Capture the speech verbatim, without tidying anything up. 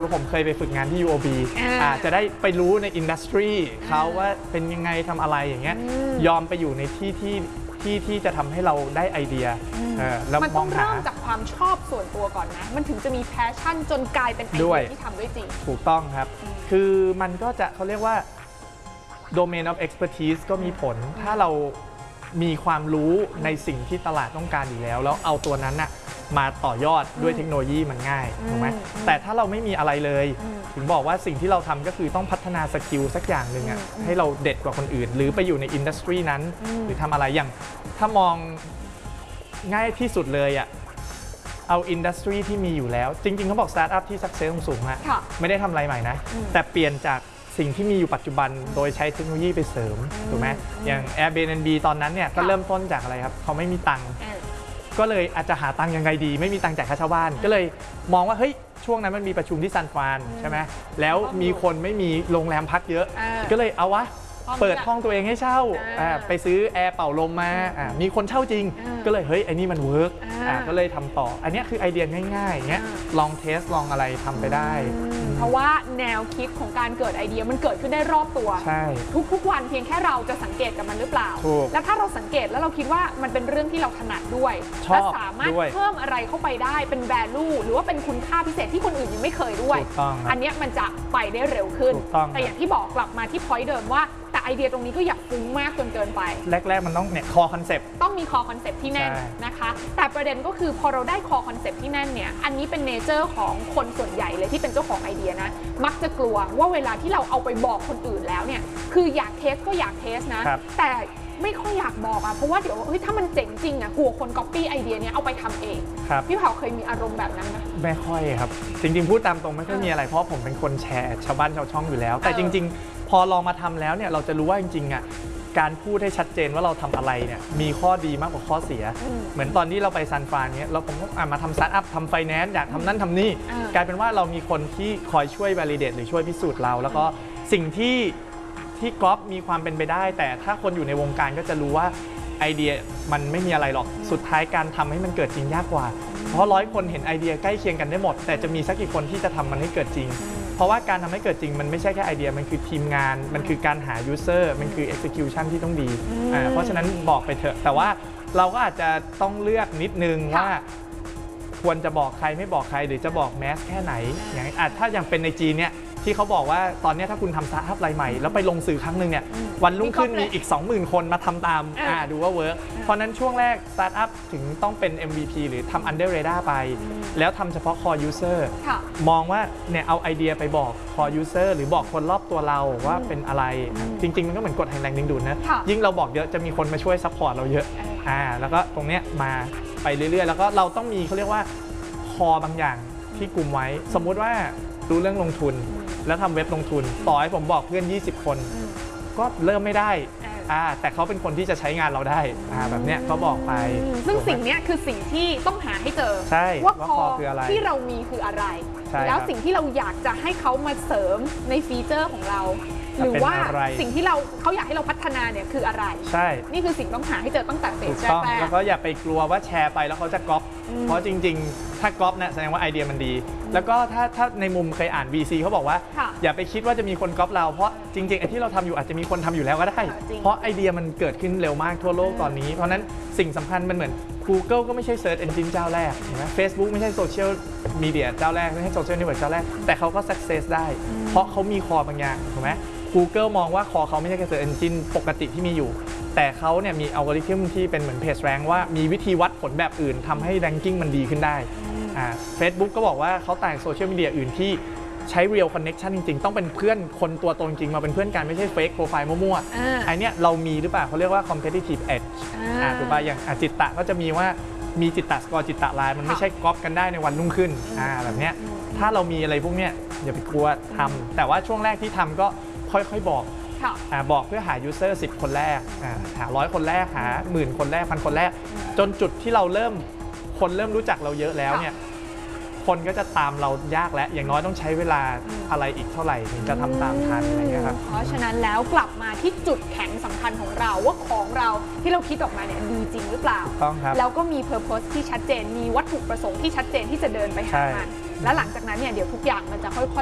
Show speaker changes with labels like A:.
A: ผมเคยไปฝึกงานที่ ยู โอ บี อ่าจะได้ไปรู้ในอินดัสทรีเขาว่าเป็นยังไงทำอะไรอย่างเงี้ยยอมไปอยู่ในที่ที่ที่ที่จะทำให้เราได้ไอเดีย
B: แล้วมันต้องเริ่มจากความชอบส่วนตัวก่อนนะมันถึงจะมีแพชชั่นจนกลายเป็นไอเดียที่ทำได้จริง
A: ถูกต้องครับคือมันก็จะเขาเรียกว่า domain of expertise ก็มีผลถ้าเรามีความรู้ในสิ่งที่ตลาดต้องการอยู่แล้วแล้วเอาตัวนั้นน่ะมาต่อยอดด้วยเทคโนโลยีมันง่ายถูกไหมแต่ถ้าเราไม่มีอะไรเลยถึงบอกว่าสิ่งที่เราทำก็คือต้องพัฒนาสกิลสักอย่างหนึ่งอ่ะให้เราเด็ดกว่าคนอื่นหรือไปอยู่ในอินดัสทรีนั้นหรือทำอะไรอย่างถ้ามองง่ายที่สุดเลยอ่ะเอาอินดัสทรีที่มีอยู่แล้วจริงๆเขาบอกสตาร์ทอัพที่สักเซสสูงๆอ่ะไม่ได้ทำอะไรใหม่นะแต่เปลี่ยนจากสิ่งที่มีอยู่ปัจจุบันโดยใช้เทคโนโลยีไปเสริมถูกไหมอย่าง Airbnb ตอนนั้นเนี่ยก็เริ่มต้นจากอะไรครับเขาไม่มีตังค์ก็เลยอาจจะหาตังค์ยังไงดีไม่มีตังค์จ่ายค่าเช่าบ้านก็เลยมองว่าเฮ้ยช่วงนั้นมันมีประชุมที่ซานฟรานใช่ไหมแล้วมีคนไม่มีโรงแรมพักเยอะก็เลยเอาวะเปิดห้องตัวเองให้เช่าไปซื้อแอร์เป่าลมมามีคนเช่าจริงก็เลยเฮ้ยไอ้นี่มันเวิร์กก็เลยทำต่ออันนี้คือไอเดียง่ายๆอย่างเงี้ยลองเทสลองอะไรทำไปได้
B: เพราะว่าแนวคิดของการเกิดไอเดียมันเกิดขึ้นได้รอบตัวทุกๆวันเพียงแค่เราจะสังเกตกับมันหรือเปล่าแล้วถ้าเราสังเกตแล้วเราคิดว่ามันเป็นเรื่องที่เราถนัดด้วยและสามารถเพิ่มอะไรเข้าไปได้เป็น value หรือว่าเป็นคุณค่าพิเศษที่คนอื่นยังไม่เคยด้วยอันนี้มันจะไปได้เร็วขึ้นแต่อย่างที่บอกกลับมาที่ point เดิมว่าแต่ไอเดียตรงนี้ก็อย่าฟุ้งมากจนเกินไป
A: แรกๆมันต้องเนี่ยคอคอนเซปต์
B: ต้องมีคอคอนเซปต์ที่แน่นนะคะแต่ประเด็นก็คือพอเราได้คอคอนเซปต์ที่แน่นเนี่ยอันนี้เป็นเนเจอร์ของคนส่วนใหญ่เลยที่เป็นเจ้าของไอเดียนะมักจะกลัวว่าเวลาที่เราเอาไปบอกคนอื่นแล้วเนี่ยคืออยากเทสก็อยากเทสนะแต่ไม่ค่อยอยากบอกอ่ะเพราะว่าเดี๋ยวเฮ้ยถ้ามันเจ๋งจริงอ่ะกลัวคนก๊อปปี้ไอเดียเนี้ยเอาไปทำเองพี่เผาเคยมีอารมณ์แบบนั้นไหม
A: ไม่ค่อยครับจริงๆพูดตามตรงไม่ค่อยมีอะไรเพราะผมเป็นคนแชร์ชาวบ้านชาวช่องอยู่แล้วแต่จริงๆพอลองมาทำแล้วเนี่ยเราจะรู้ว่าจริงๆอ่ะการพูดให้ชัดเจนว่าเราทำอะไรเนี่ยมีข้อดีมากกว่าข้อเสียเหมือนตอนที่เราไปซานฟรานเนี่ยเราผมก็มาทำสตาร์ทอัพทำไฟแนนซ์อยากทำนั่นทำนี่กลายเป็นว่าเรามีคนที่คอยช่วย validate หรือช่วยพิสูจน์เราแล้วก็สิ่งที่ที่ก๊อปมีความเป็นไปได้แต่ถ้าคนอยู่ในวงการก็จะรู้ว่าไอเดียมันไม่มีอะไรหรอกสุดท้ายการทำให้มันเกิดจริงยากกว่าเพราะร้อยคนเห็นไอเดียใกล้เคียงกันได้หมดแต่จะมีสักกี่คนที่จะทำมันให้เกิดจริงเพราะว่าการทำให้เกิดจริงมันไม่ใช่แค่ไอเดียมันคือทีมงานมันคือการหา user มันคือ execution ที่ต้องดีเพราะฉะนั้นบอกไปเถอะแต่ว่าเราก็อาจจะต้องเลือกนิดนึงว่าควรจะบอกใครไม่บอกใครหรือจะบอกแมสแค่ไหนอย่างอาจถ้าอย่างเป็นในจีนเนี่ยที่เขาบอกว่าตอนนี้ถ้าคุณทำสตาร์ทอัพรายใหม่แล้วไปลงสื่อครั้งหนึ่งเนี่ยวันรุ่งขึ้นมีอีก สองหมื่น คนมาทำตามดูว่าเวิร์กเพราะนั้นช่วงแรกสตาร์ทอัพถึงต้องเป็น เอ็ม วี พี หรือทำ Under Radar ไปแล้วทำเฉพาะ Core User มองว่าเนี่ยเอาไอเดียไปบอก Core User หรือบอกคนรอบตัวเราว่าเป็นอะไรจริงๆมันก็เหมือนกดแรงดึงดูดนะยิ่งเราบอกเยอะจะมีคนมาช่วยซัพพอร์ตเราเยอะอ่าแล้วก็ตรงเนี้ยมาไปเรื่อยๆแล้วก็เราต้องมีเขาเรียกว่าคอบางอย่างที่กลุ่มไว้สมมุติว่ารู้เรื่องลงทุนแล้วทำเว็บลงทุนต่อให้ผมบอกเพื่อนยี่สิบคนก็เริ่มไม่ได้แต่เขาเป็นคนที่จะใช้งานเราได้แบบเนี้ยเขาบอกไป
B: ซึ่งสิ่งนี้คือสิ่งที่ต้องหาให้เจอว่าคอที่เรามีคืออะไรแล้วสิ่งที่เราอยากจะให้เขามาเสริมในฟีเจอร์ของเราหรือว่าสิ่งที่เราเขาอยากให้เราพัฒนาเนี่ยคืออะไร
A: ใช่
B: นี่คือสิ่งต้องหาให้เจอตั้งแต่เฟสแรก
A: แล้วก็อย่าไปกลัวว่าแชร์ไปแล้วเขาจะก๊อปเพราะจริงๆถ้าก๊อปเนี่ยแสดงว่าไอเดียมันดีแล้วก็ถ้าถ้าในมุมเคยอ่าน วี ซี เขาบอกว่าอย่าไปคิดว่าจะมีคนก๊อปเราเพราะจริงๆไอ้ที่เราทำอยู่อาจจะมีคนทำอยู่แล้วก็ได้เพราะไอเดียมันเกิดขึ้นเร็วมากทั่วโลกตอนนี้เพราะนั้นสิ่งสำคัญมันเหมือน Google ก็ไม่ใช่ Search Engine เจ้าแรกนะ Facebook ไม่ใช่โซเชียลมีเดียเจ้าแรกไม่ใช่โซเชียลเน็ตเวิร์กเจ้าแรกแต่เขาก็ success ได้เพราะเขามีคอบางอย่างถูกไหมGoogle มองว่าคอเขาไม่ใช่แค่ Search Engine ปกติที่มีอยู่แต่เขาเนี่ยมีอัลกอริทึมที่เป็นเหมือนเพจแรงว่ามีวิธีวัดผลแบบอื่นทำให้ ranking มันดีขึ้นได้อ่า Facebook ก็บอกว่าเขาต่างโซเชียลมีเดียอื่นที่ใช้ real connection จริงๆต้องเป็นเพื่อนคนตัวตนจริงมาเป็นเพื่อนกันไม่ใช่ fake profile มั่วๆไอเนี้ยเรามีหรือเปล่าเขาเรียกว่า competitive edge อ่าถูกป่ะอย่างจิตตะก็จะมีว่ามีจิตตะสกอร์จิตตะไลน์มันไม่ใช่ก๊อปกันได้ในวันรุ่งขึ้นอ่าแบบเนี้ยถ้าเรามีอะไรพวกเนี้ยอย่าไปกลัวทำแต่ว่าช่วงแรกที่ทำก็ค่อยๆบอกบอกเพื่อหา user สิบคนแรกหาร้อยคนแรกหาหมื่นคนแรกพันคนแรกจนจุดที่เราเริ่มคนเริ่มรู้จักเราเยอะแล้วเนี่ยคนก็จะตามเรายากแล้วอย่างน้อยต้องใช้เวลาอะไรอีกเท่าไหร่ถึงจะทำตามทันอะไรเงี้ยครับ
B: เพราะฉะนั้นแล้วกลับมาที่จุดแข็งสำคัญของเราว่าของเราที่เราคิดออกมาเนี่ยดีจริงหรือเปล่า
A: ต้องครับ
B: แล้วก็มี purpose ที่ชัดเจนมีวัตถุประสงค์ที่ชัดเจนที่จะเดินไปหามันและหลังจากนั้นเนี่ยเดี๋ยวทุกอย่างมันจะค่อยๆ